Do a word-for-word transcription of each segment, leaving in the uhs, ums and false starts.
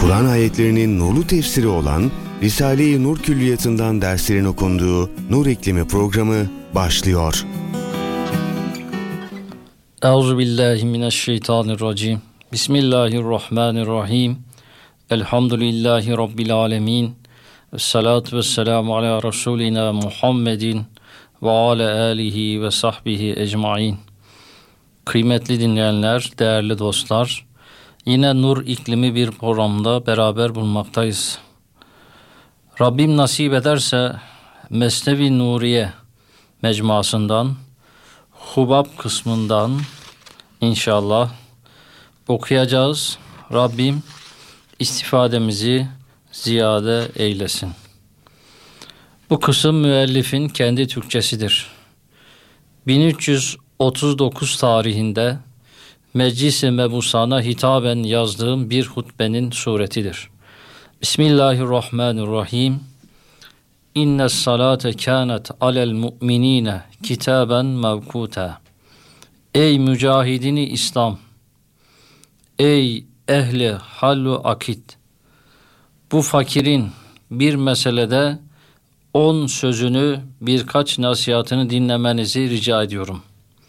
Kur'an ayetlerinin nurlu tefsiri olan Risale-i Nur Külliyatı'ndan derslerin okunduğu Nur İklimi programı başlıyor. Euzubillahimineşşeytanirracim. Bismillahirrahmanirrahim. Elhamdülillahi Rabbil alemin. Esselatu vesselamu ala Resulina Muhammedin ve ala alihi ve sahbihi ecmain. Kıymetli dinleyenler, değerli dostlar, yine Nur İklimi bir programda beraber bulunmaktayız. Rabbim nasip ederse Mesnevi Nuriye mecmuasından, Hubab kısmından inşallah okuyacağız. Rabbim istifademizi ziyade eylesin. Bu kısım müellifin kendi Türkçesidir. bin üç yüz otuz dokuz tarihinde Meclis-i Mebusan'a hitaben yazdığım bir hutbenin suretidir. Bismillahirrahmanirrahim. İnnes salate kânet alel mu'minîne kitaben mevkûta. Ey mücahidini İslam! Ey ehli hallu akit! Bu fakirin bir meselede on sözünü, birkaç nasihatını dinlemenizi rica ediyorum.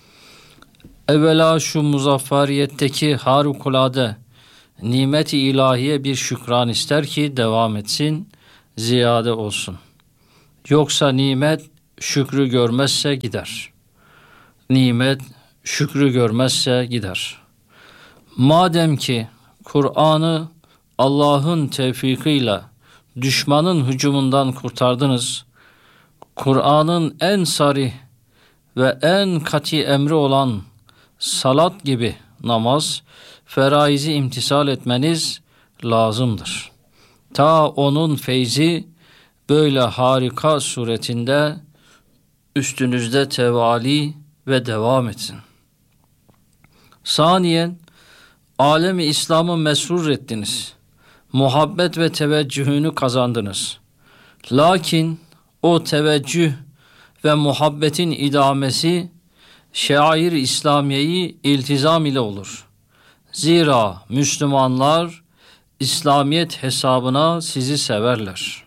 Evvela şu muzaffariyetteki harikulade nimet-i ilahiye bir şükran ister ki devam etsin, ziyade olsun. Yoksa nimet şükrü görmezse gider. Nimet şükrü görmezse gider. Madem ki Kur'an'ı Allah'ın tevfikiyle düşmanın hücumundan kurtardınız, Kur'an'ın en sarih ve en kati emri olan salat gibi namaz, feraizi imtisal etmeniz lazımdır. Ta onun feyzi böyle harika suretinde üstünüzde tevali ve devam etsin. Saniyen, alemi İslam'ı mesrur ettiniz. Muhabbet ve teveccühünü kazandınız. Lakin o teveccüh ve muhabbetin idamesi şair-i İslamiye'yi iltizam ile olur. Zira Müslümanlar İslamiyet hesabına sizi severler.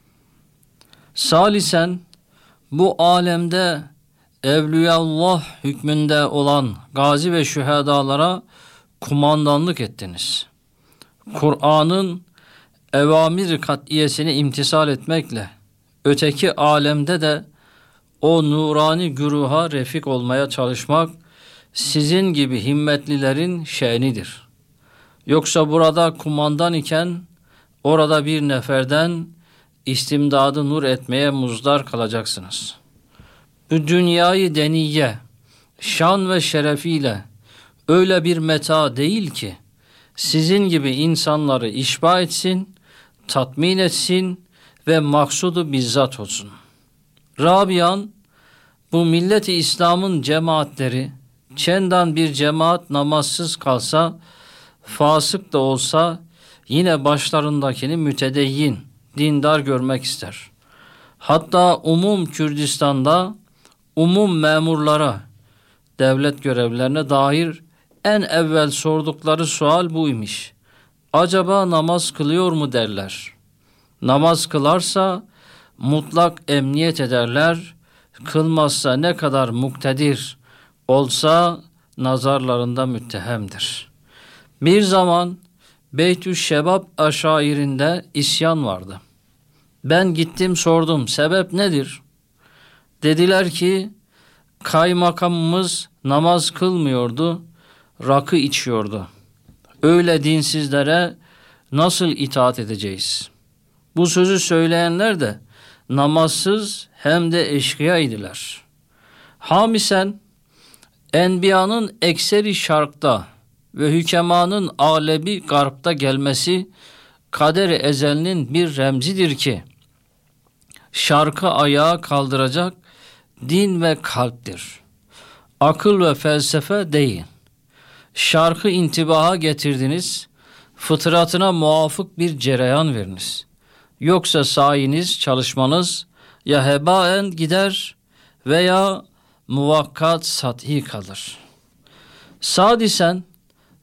Salisen, bu alemde Evliyallah hükmünde olan gazi ve şühedalara kumandanlık ettiniz. Kur'an'ın evamir kat'iyesini imtisal etmekle öteki alemde de o nurani güruha refik olmaya çalışmak sizin gibi himmetlilerin şe'nidir. Yoksa burada kumandan iken orada bir neferden istimdadı nur etmeye muzdar kalacaksınız. Bu dünyayı deniye, şan ve şerefiyle öyle bir meta değil ki sizin gibi insanları işba etsin, tatmin etsin ve maksudu bizzat olsun. Rabian, bu millet-i İslam'ın cemaatleri, çendan bir cemaat namazsız kalsa, fasık da olsa yine başlarındakini mütedeyyin, dindar görmek ister. Hatta umum Kürdistan'da umum memurlara, devlet görevlilerine dair en evvel sordukları sual buymuş. Acaba namaz kılıyor mu derler. Namaz kılarsa mutlak emniyet ederler, kılmazsa ne kadar muktedir olsa nazarlarında müttehemdir. Bir zaman Beytü Şebab aşairinde isyan vardı. Ben gittim sordum, sebep nedir? Dediler ki kaymakamımız namaz kılmıyordu, rakı içiyordu. Öyle dinsizlere nasıl itaat edeceğiz? Bu sözü söyleyenler de namazsız hem de eşkıya idiler. Hamisen, enbiyanın ekseri şarkta ve hükemanın alebi garpta gelmesi kader-i ezelinin bir remzidir ki şarkı ayağa kaldıracak din ve kalptir. Akıl ve felsefe değil. Şarkı intibaha getirdiniz, fıtratına muvafık bir cereyan veriniz. Yoksa sayiniz, çalışmanız ya hebaen gider veya muvakkat sathi kalır. Sadisen,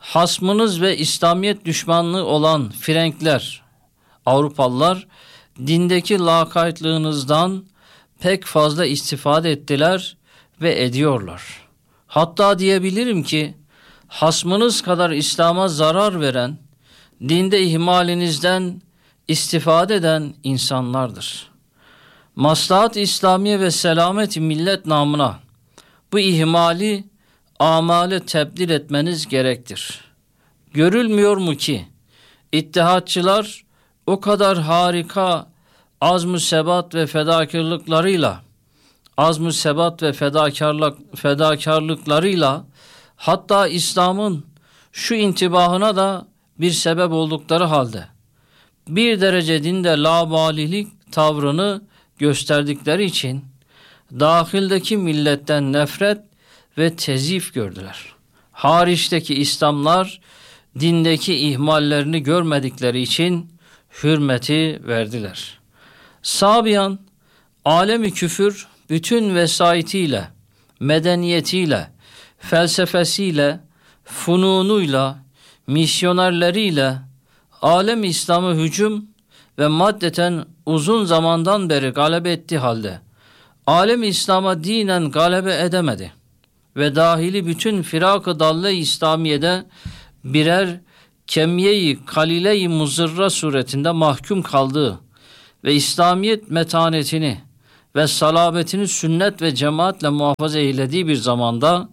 hasmınız ve İslamiyet düşmanlığı olan Frenkler, Avrupalılar, dindeki lakaytlığınızdan pek fazla istifade ettiler ve ediyorlar. Hatta diyebilirim ki, hasmınız kadar İslam'a zarar veren, dinde ihmalinizden istifade eden insanlardır. Maslahat-ı İslamiye ve selamet-i millet namına bu ihmali amale tebdil etmeniz gerektir. Görülmüyor mu ki İttihatçılar o kadar harika azm-ı sebat ve fedakarlıklarıyla azm-ı sebat ve fedakarlık, fedakarlıklarıyla hatta İslam'ın şu intibahına da bir sebep oldukları halde bir derece dinde laubalilik tavrını gösterdikleri için dahildeki milletten nefret ve tezif gördüler. Hariçteki İslamlar dindeki ihmallerini görmedikleri için hürmeti verdiler. Sabiyan, alemi küfür bütün vesayetiyle, medeniyetiyle, felsefesiyle, fununuyla, misyonerleriyle alem İslam'a hücum ve maddeten uzun zamandan beri galebe ettiği halde alem İslam'a dinen galebe edemedi ve dahili bütün firak-ı dalle-i İslamiye'de birer kemiye-i kalile-i muzırra suretinde mahkum kaldığı ve İslamiyet metanetini ve salabetini sünnet ve cemaatle muhafaza eylediği bir zamanda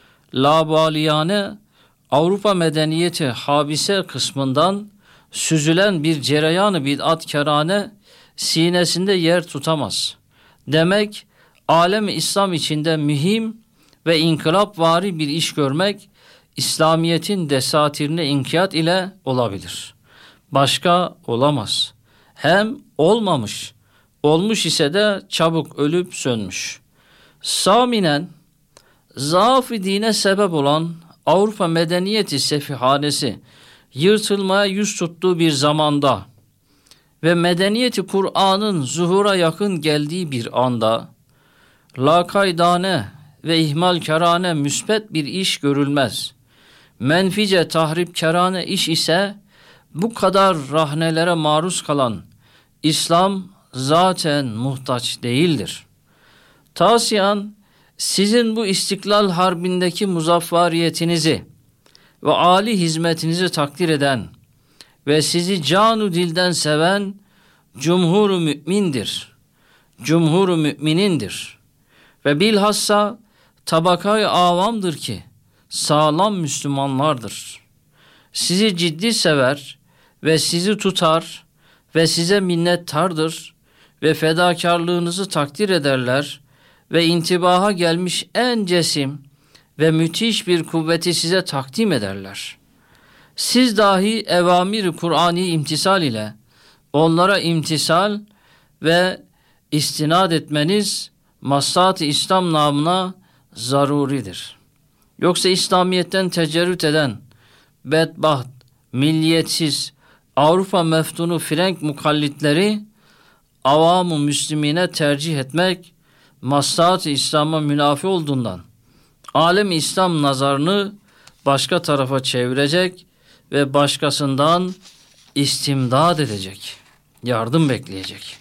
labaliyane Avrupa medeniyeti habise kısmından süzülen bir cereyan-ı bid'atkarane sinesinde yer tutamaz. Demek alem-i İslam içinde mühim ve inkılapvari bir iş görmek İslamiyet'in desatirine inkiyat ile olabilir. Başka olamaz. Hem olmamış, olmuş ise de çabuk ölüp sönmüş. Saminen, zaaf-ı dine sebep olan Avrupa medeniyeti sefihanesi yırtılmaya yüz tuttuğu bir zamanda ve medeniyeti Kur'an'ın zuhura yakın geldiği bir anda lakaydane ve ihmalkarane müspet bir iş görülmez. Menfice tahripkarane iş ise bu kadar rahnelere maruz kalan İslam zaten muhtaç değildir. Tasiyan, sizin bu İstiklal Harbi'ndeki muzaffariyetinizi ve âli hizmetinizi takdir eden ve sizi canu dilden seven cumhur-u mü'mindir. Cumhur-u mü'minindir. Ve bilhassa tabakayı avamdır ki sağlam Müslümanlardır. Sizi ciddi sever ve sizi tutar ve size minnettardır ve fedakarlığınızı takdir ederler ve intibaha gelmiş en cesim ve müthiş bir kuvveti size takdim ederler. Siz dahi evamir-i Kur'ani imtisal ile onlara imtisal ve istinad etmeniz maslahat-ı İslam namına zaruridir. Yoksa İslamiyet'ten tecerrüt eden bedbaht, milliyetsiz, Avrupa meftunu Frenk mukallitleri avam-ı müslimine tercih etmek maslahat-ı İslam'a münafi olduğundan alem İslam nazarını başka tarafa çevirecek ve başkasından istimdad edecek, yardım bekleyecek.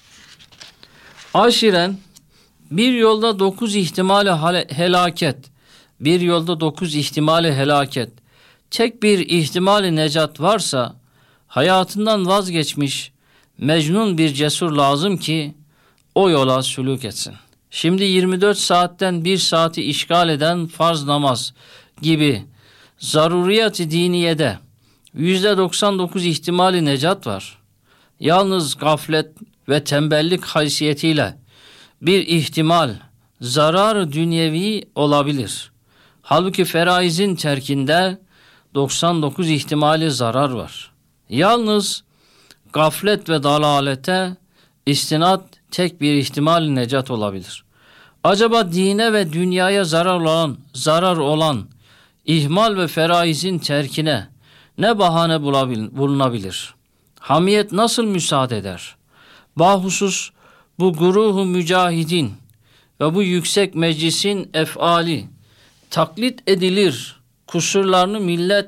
Aşiren, bir yolda dokuz ihtimali helaket, bir yolda dokuz ihtimali helaket, tek bir ihtimali necat varsa, hayatından vazgeçmiş, mecnun bir cesur lazım ki, o yola sülük etsin. Şimdi yirmi dört saatten bir saati işgal eden farz namaz gibi zaruriyat-ı diniyede yüzde doksan dokuz ihtimali necat var. Yalnız gaflet ve tembellik haysiyetiyle bir ihtimal zarar-ı dünyevi olabilir. Halbuki feraizin terkinde doksan dokuz ihtimali zarar var. Yalnız gaflet ve dalalete istinad tek bir ihtimal necat olabilir. Acaba dine ve dünyaya zarar olan, zarar olan ihmal ve feraizin terkine ne bahane bulunabilir? Hamiyet nasıl müsaade eder? Bahusus bu guruhu mücahidin ve bu yüksek meclisin efali taklit edilir, kusurlarını millet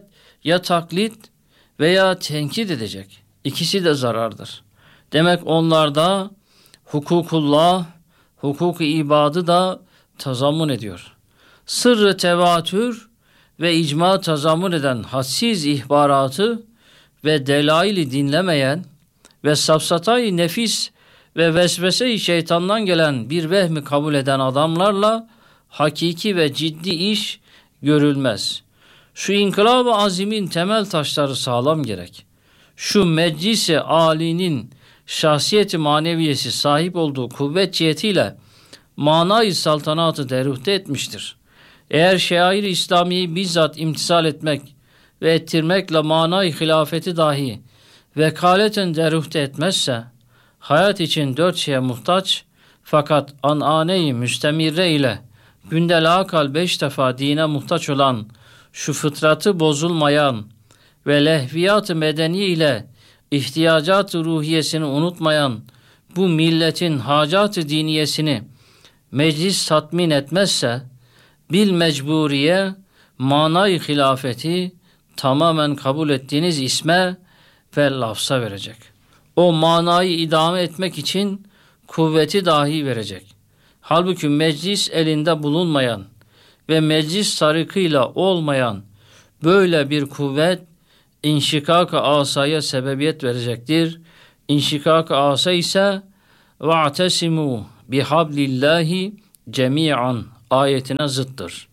ya taklit veya tenkit edecek. İkisi de zarardır. Demek onlarda hukukullah, hukuku ibadı da tazammun ediyor. Sırrı tevatür ve icma tazammun eden hadsiz ihbaratı ve delaili dinlemeyen ve safsatayı nefis ve vesvese-i şeytandan gelen bir vehmi kabul eden adamlarla hakiki ve ciddi iş görülmez. Şu inkılab-ı azimin temel taşları sağlam gerek. Şu meclis-i âlinin şahsiyeti maneviyesi sahip olduğu kuvvet cihetiyle manayı saltanatı deruhte etmiştir. Eğer şair-i İslami'yi bizzat imtisal etmek ve ettirmekle manayı hilafeti dahi vekaleten deruhte etmezse, hayat için dört şeye muhtaç fakat an'ane-i müstemirre ile günde lakal beş defa dine muhtaç olan şu fıtratı bozulmayan ve lehviyat-ı medeni ile ihtiyacat-ı ruhiyesini unutmayan bu milletin hacat-ı diniyesini meclis tatmin etmezse, bil mecburiye manayı hilafeti tamamen kabul ettiğiniz isme ve lafza verecek. O manayı idame etmek için kuvveti dahi verecek. Halbuki meclis elinde bulunmayan ve meclis tarikıyla olmayan böyle bir kuvvet inşikak-ı asaya sebebiyet verecektir. İnşikak-ı asa ise وَاَعْتَسِمُوا بِحَبْلِ اللّٰهِ cemiyan ayetine zıttır.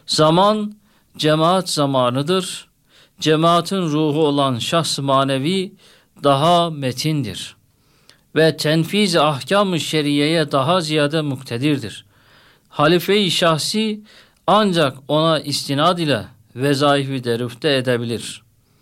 Zaman cemaat zamanıdır. Cemaatin ruhu olan şahs-ı manevi daha metindir ve tenfiz-i ahkam-ı şeriyeye daha ziyade muktedirdir. Halife-i şahsi ancak ona istinad ile vezaifi derufte edebilir.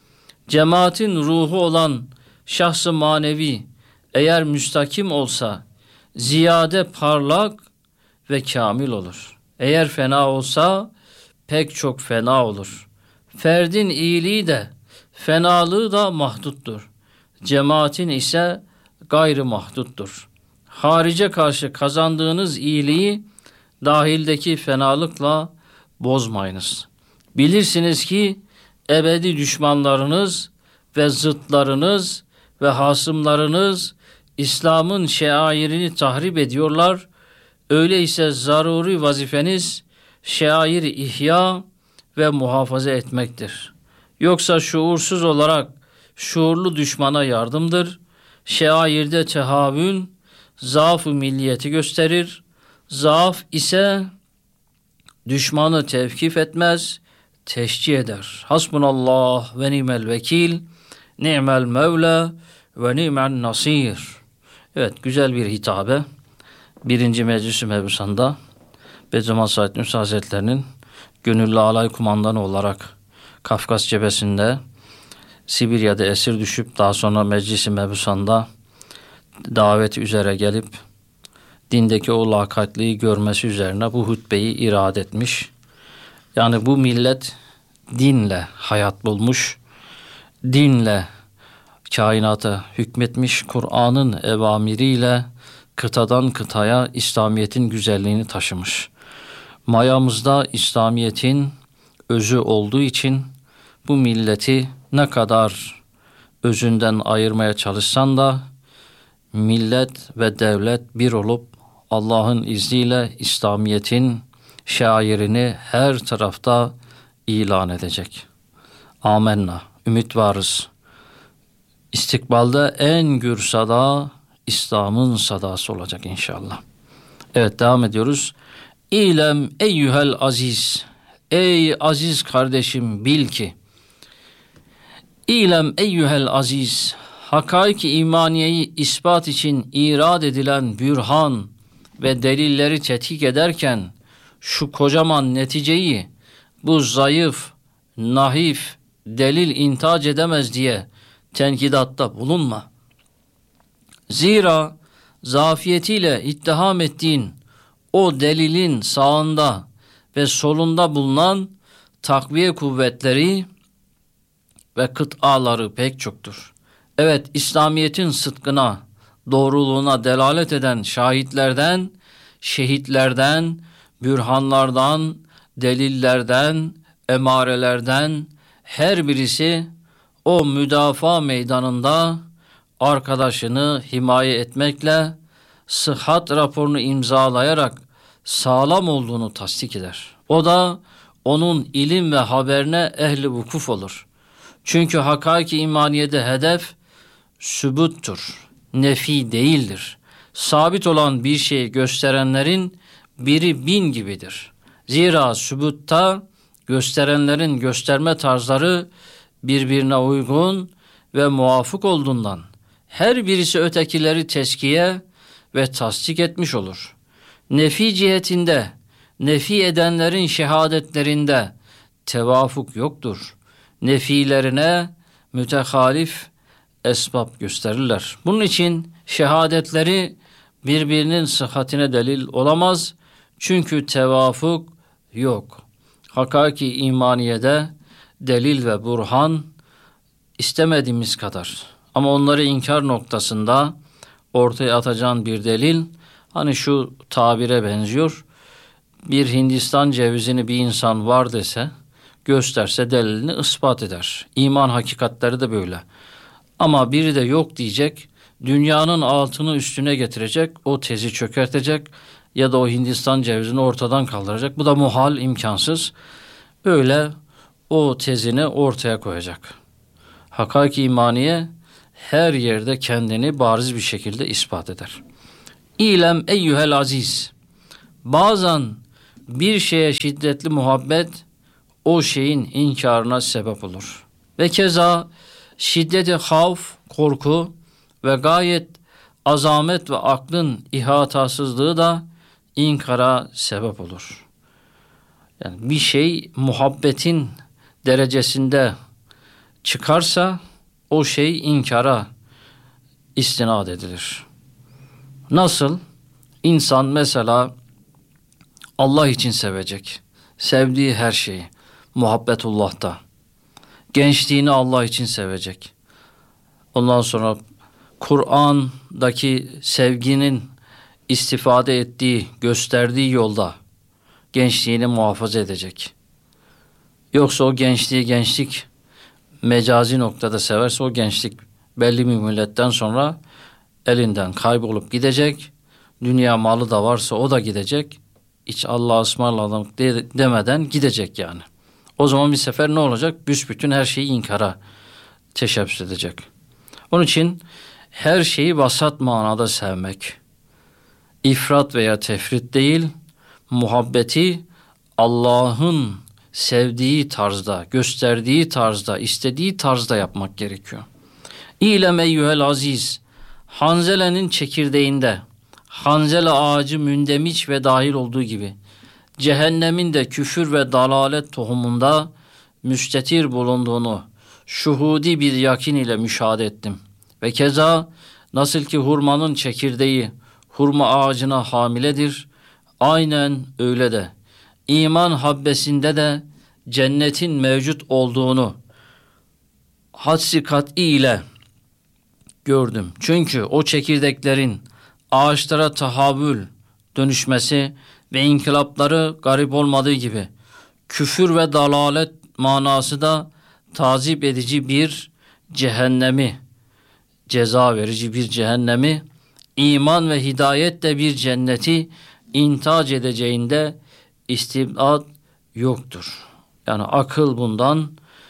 Cemaatin ruhu olan şahs-ı manevi eğer müstakim olsa ziyade parlak ve kamil olur. Eğer fena olsa pek çok fena olur. Ferdin iyiliği de fenalığı da mahduttur. Cemaatin ise gayrı mahduttur. Harice karşı kazandığınız iyiliği dahildeki fenalıkla bozmayınız. Bilirsiniz ki ebedi düşmanlarınız ve zıtlarınız ve hasımlarınız İslam'ın şairini tahrip ediyorlar. Öyleyse zaruri vazifeniz şairi ihya ve muhafaza etmektir. Yoksa şuursuz olarak şuurlu düşmana yardımdır. Şairde tehavün zaaf-ı milliyeti gösterir. Zaaf ise düşmanı tevkif etmez, teşcih eder. Hasbunallah ve nimel vekil, ni'mel mevla ve ni'mel nasir. Evet, güzel bir hitabe. Birinci Meclis-i Mebusan'da Bediüzzaman Said Nursi Hazretleri'nin gönüllü alay kumandanı olarak Kafkas cephesinde Sibirya'da esir düşüp daha sonra Meclis-i Mebusan'da daveti üzere gelip dindeki o lakaytlığı görmesi üzerine bu hutbeyi irade etmiş. Yani bu millet dinle hayat bulmuş, dinle kainata hükmetmiş, Kur'an'ın evamiriyle kıtadan kıtaya İslamiyet'in güzelliğini taşımış. Mayamızda İslamiyet'in özü olduğu için bu milleti ne kadar özünden ayırmaya çalışsan da millet ve devlet bir olup Allah'ın izniyle İslamiyet'in şairini her tarafta ilan edecek. Amenna. Ümit varız. İstikbalde en gür sada İslam'ın sadası olacak inşallah. Evet, devam ediyoruz. İlem eyyühel aziz. Ey aziz kardeşim, bil ki. İlem eyyühel aziz. Hakaik-i imaniyeyi ispat için irad edilen bürhan ve delilleri tetkik ederken şu kocaman neticeyi bu zayıf, nahif delil intac edemez diye tenkidatta bulunma. Zira zafiyetiyle ittiham ettiğin o delilin sağında ve solunda bulunan takviye kuvvetleri ve kıtaları pek çoktur. Evet, İslamiyet'in sıdkına, doğruluğuna delalet eden şahitlerden, şehitlerden, bürhanlardan, delillerden, emarelerden, her birisi o müdafaa meydanında arkadaşını himaye etmekle sıhhat raporunu imzalayarak sağlam olduğunu tasdik eder. O da onun ilim ve haberine ehli vukuf olur. Çünkü hakaiki imaniyede hedef sübuttur, nefi değildir. Sabit olan bir şeyi gösterenlerin biri bin gibidir. Zira sübutta gösterenlerin gösterme tarzları birbirine uygun ve muvafık olduğundan her birisi ötekileri tezkiye ve tasdik etmiş olur. Nefi cihetinde, nefi edenlerin şehadetlerinde tevafuk yoktur. Nefilerine mütehalif esbab gösterirler. Bunun için şehadetleri birbirinin sıhhatine delil olamaz. Çünkü tevafuk yok. Hakiki imaniyede delil ve burhan istemediğimiz kadar. Ama onları inkar noktasında ortaya atacağın bir delil, hani şu tabire benziyor. Bir Hindistan cevizini bir insan var dese, gösterse delilini ispat eder. İman hakikatleri de böyle. Ama biri de yok diyecek, dünyanın altını üstüne getirecek, o tezi çökertecek ya da o Hindistan cevizini ortadan kaldıracak. Bu da muhal, imkansız. Böyle o tezini ortaya koyacak. Hakiki imaniye her yerde kendini bariz bir şekilde ispat eder. İlem eyyühel aziz. Bazen bir şeye şiddetli muhabbet o şeyin inkarına sebep olur. Ve keza şiddeti havf, korku ve gayet azamet ve aklın ihatasızlığı da inkara sebep olur. Yani bir şey muhabbetin derecesinde çıkarsa o şey inkara istinad edilir. Nasıl? İnsan mesela Allah için sevecek. Sevdiği her şeyi. Muhabbetullah'ta. Gençliğini Allah için sevecek. Ondan sonra Kur'an'daki sevginin istifade ettiği, gösterdiği yolda gençliğini muhafaza edecek. Yoksa o gençliği gençlik mecazi noktada severse o gençlik belli bir milletten sonra elinden kaybolup gidecek. Dünya malı da varsa o da gidecek. Hiç Allah'a ısmarladım de, demeden gidecek yani. O zaman bir sefer ne olacak? Büsbütün her şeyi inkara teşebbüs edecek. Onun için her şeyi vasat manada sevmek, ifrat veya tefrit değil, muhabbeti Allah'ın sevdiği tarzda, gösterdiği tarzda, istediği tarzda yapmak gerekiyor. İlem eyyühel aziz, Hanzele'nin çekirdeğinde, Hanzele ağacı mündemiç ve dahil olduğu gibi, cehennemin de küfür ve dalalet tohumunda müstetir bulunduğunu şuhudi bir yakin ile müşahede ettim. Ve keza nasıl ki hurmanın çekirdeği hurma ağacına hamiledir, aynen öyle de iman habbesinde de cennetin mevcut olduğunu hadsi kat'i ile gördüm. Çünkü o çekirdeklerin ağaçlara tahavül dönüşmesi ve inkılapları garip olmadığı gibi küfür ve dalalet manası da tazip edici bir cehennemi, ceza verici bir cehennemi, iman ve hidayet de bir cenneti intac edeceğinde istibad yoktur. Yani akıl bundan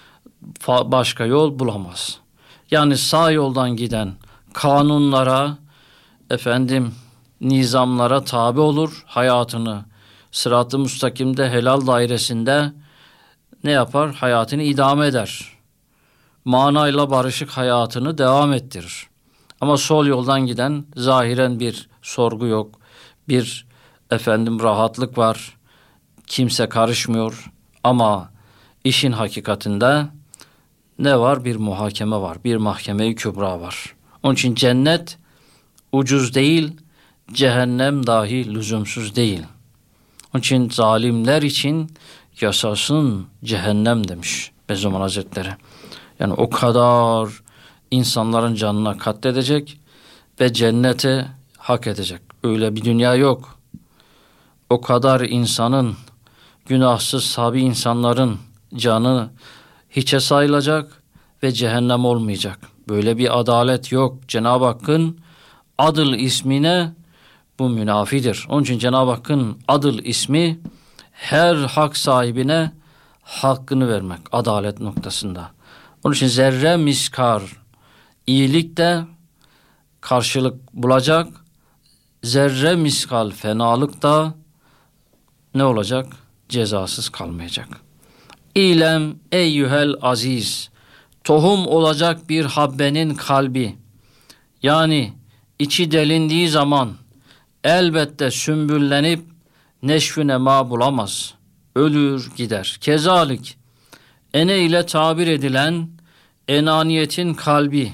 başka yol bulamaz. Yani sağ yoldan giden kanunlara, efendim nizamlara tabi olur, hayatını sırat-ı müstakimde helal dairesinde ne yapar? Hayatını idame eder. Manayla barışık hayatını devam ettirir. Ama sol yoldan giden zahiren bir sorgu yok, bir efendim rahatlık var, kimse karışmıyor ama işin hakikatinde ne var? Bir muhakeme var, bir mahkeme-i kübra var. Onun için cennet ucuz değil, cehennem dahi lüzumsuz değil. Onun için zalimler için yasasın cehennem demiş Bediüzzaman Hazretleri. Yani o kadar insanların canına katledecek ve cennete hak edecek. Öyle bir dünya yok. O kadar insanın, günahsız sabi insanların canı hiçe sayılacak ve cehennem olmayacak. Böyle bir adalet yok. Cenab-ı Hakk'ın Adıl ismine bu münafidir. Onun için Cenab-ı Hakk'ın Adıl ismi her hak sahibine hakkını vermek, adalet noktasında. Onun için zerre miskar iyilik de karşılık bulacak, zerre miskal fenalık da ne olacak? Cezasız kalmayacak. İlem eyyühel aziz, tohum olacak bir habbenin kalbi, yani içi delindiği zaman elbette sümbüllenip neşvü nema bulamaz. Ölür gider. Kezalik ene ile tabir edilen enaniyetin kalbi,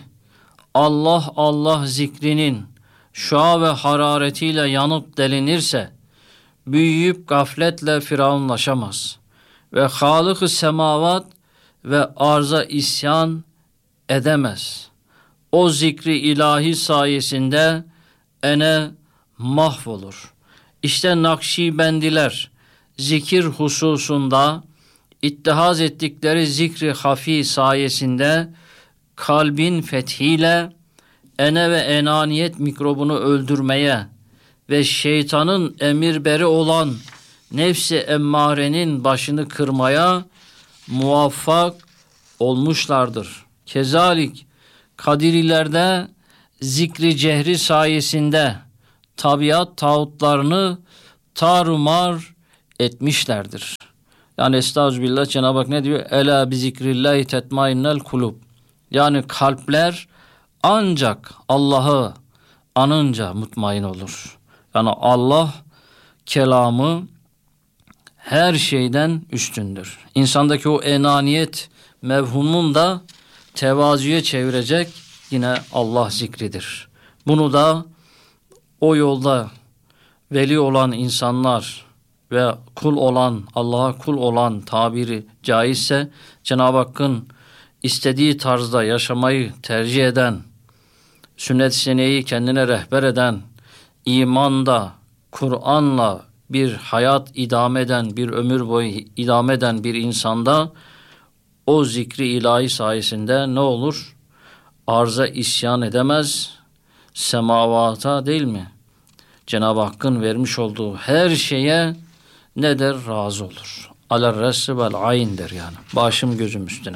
Allah Allah zikrinin şua ve hararetiyle yanıp delinirse, büyüyüp gafletle firavunlaşamaz ve Halık-ı semavat ve arza isyan edemez. O zikri ilahi sayesinde ene mahvolur. İşte Nakşibendiler zikir hususunda ittihaz ettikleri zikri hafi sayesinde kalbin fethiyle ene ve enaniyet mikrobunu öldürmeye ve şeytanın emirberi olan nefsi emmarenin başını kırmaya muvaffak olmuşlardır. Kezalik Kadirilerde zikri cehri sayesinde tabiat tağutlarını tarumar etmişlerdir. Yani estağfirullah, Cenab-ı Hak ne diyor? Ela bi zikrillahi tetmainnel kulub. Yani kalpler ancak Allah'ı anınca mutmain olur. Yani Allah kelamı her şeyden üstündür. İnsandaki o enaniyet mevhumun da tevazuya çevirecek yine Allah zikridir. Bunu da o yolda veli olan insanlar ve kul olan, Allah'a kul olan tabiri caizse Cenab-ı Hakk'ın istediği tarzda yaşamayı tercih eden, sünnet-i seneyi kendine rehber eden, imanda, Kur'an'la bir hayat idame eden, bir ömür boyu idame eden bir insanda o zikri ilahi sayesinde ne olur? Arza isyan edemez, semavata değil mi? Cenab-ı Hakk'ın vermiş olduğu her şeye ne der? Razı olur. Aler ressi vel ayn der yani. Başım gözüm üstüne.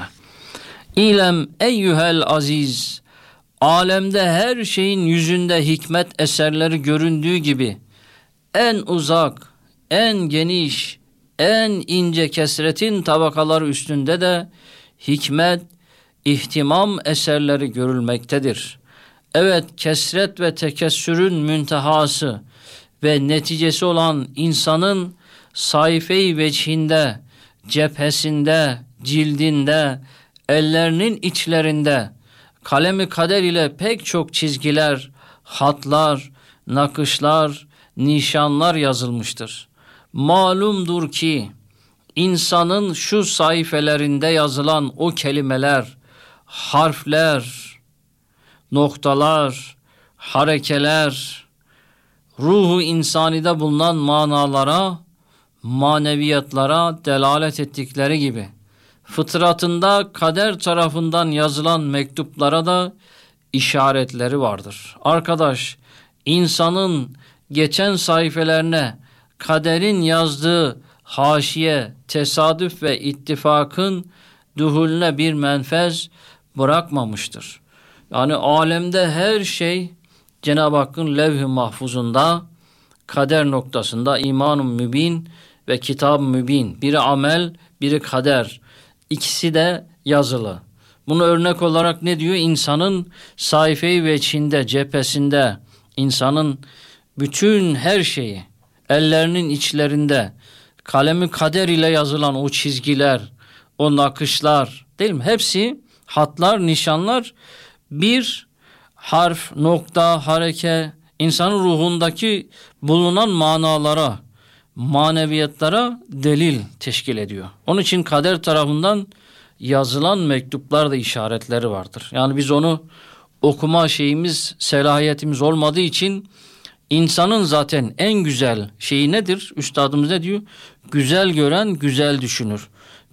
İlem eyyühel aziz, alemde her şeyin yüzünde hikmet eserleri göründüğü gibi en uzak, en geniş, en ince kesretin tabakaları üstünde de hikmet, ihtimam eserleri görülmektedir. Evet, kesret ve tekessürün müntehası ve neticesi olan insanın sayfe-i vecihinde, cephesinde, cildinde, ellerinin içlerinde kalemi kader ile pek çok çizgiler, hatlar, nakışlar, nişanlar yazılmıştır. Malumdur ki insanın şu sayfelerinde yazılan o kelimeler, harfler, noktalar, harekeler, ruhu insanide bulunan manalara, maneviyatlara delalet ettikleri gibi, fıtratında kader tarafından yazılan mektuplara da işaretleri vardır. Arkadaş, insanın geçen sayfelerine kaderin yazdığı haşiye, tesadüf ve ittifakın duhulüne bir menfez bırakmamıştır. Yani alemde her şey Cenab-ı Hakk'ın levh-i mahfuzunda, kader noktasında iman-ı mübin ve kitab-ı mübin. Biri amel, biri kader. İkisi de yazılı. Bunu örnek olarak ne diyor? İnsanın sayfe-i veçhinde, cephesinde, insanın bütün her şeyi, ellerinin içlerinde, kalemi kader ile yazılan o çizgiler, o nakışlar, değil mi? Hepsi hatlar, nişanlar, bir harf, nokta, hareke, insanın ruhundaki bulunan manalara, maneviyatlara delil teşkil ediyor. Onun için kader tarafından yazılan mektuplarda işaretleri vardır. Yani biz onu okuma şeyimiz, selahiyetimiz olmadığı için insanın zaten en güzel şeyi nedir? Üstadımız ne diyor? Güzel gören güzel düşünür.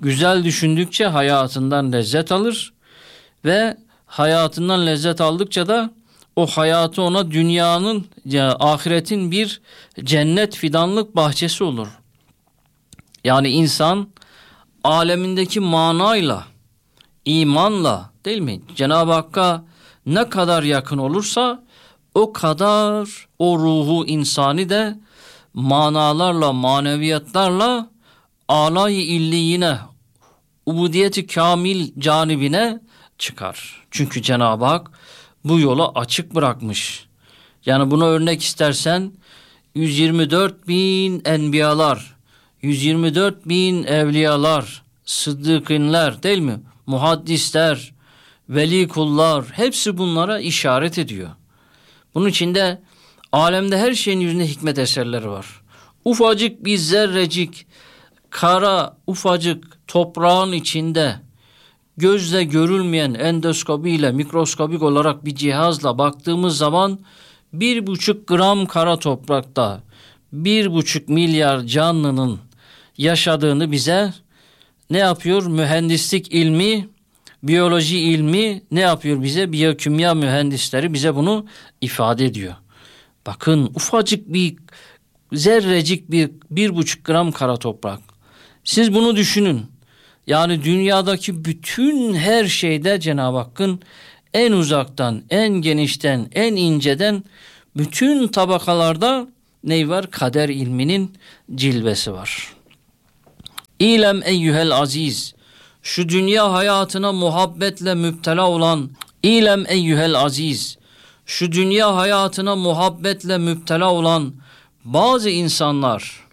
güzel düşündükçe hayatından lezzet alır ve hayatından lezzet aldıkça da o hayatı ona dünyanın, ya ahiretin bir cennet fidanlık bahçesi olur. Yani insan alemindeki manayla, imanla, değil mi, Cenab-ı Hakk'a ne kadar yakın olursa o kadar o ruhu insani de manalarla, maneviyatlarla âlâ-i illiyine, ubudiyeti kamil canibine çıkar. Çünkü Cenab-ı Hak bu yola açık bırakmış. Yani buna örnek istersen yüz yirmi dört bin enbiyalar, yüz yirmi dört bin evliyalar, sıddıkınlar, değil mi, muhaddisler, veli kullar, hepsi bunlara işaret ediyor. Bunun içinde alemde her şeyin yüzünde hikmet eserleri var. Ufacık bir zerrecik, kara ufacık toprağın içinde gözle görülmeyen endoskopiyle, mikroskopik olarak bir cihazla baktığımız zaman bir buçuk gram kara toprakta bir buçuk milyar canlının yaşadığını bize ne yapıyor? Mühendislik ilmi, biyoloji ilmi ne yapıyor bize? Biyokimya mühendisleri bize bunu ifade ediyor. Bakın, ufacık bir zerrecik bir bir buçuk gram kara toprak. Siz bunu düşünün. Yani dünyadaki bütün her şeyde Cenab-ı Hakk'ın en uzaktan, en genişten, en inceden bütün tabakalarda ne var? Kader ilminin cilvesi var. İlem eyyühel aziz, şu dünya hayatına muhabbetle müptela olan, İlem eyyühel aziz, şu dünya hayatına muhabbetle müptela olan bazı insanlar